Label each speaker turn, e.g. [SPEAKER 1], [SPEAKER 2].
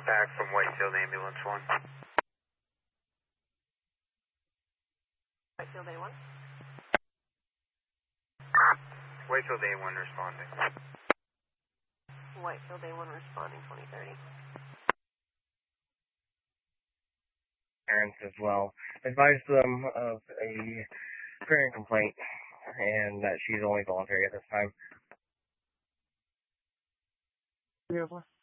[SPEAKER 1] back from Whitefield Ambulance 1.
[SPEAKER 2] Whitefield A1?
[SPEAKER 1] Whitefield A1 responding.
[SPEAKER 2] Whitefield A1 responding 2030.
[SPEAKER 3] Parents as well. Advise them of a parent complaint and that she's only voluntary at this time.
[SPEAKER 2] 304.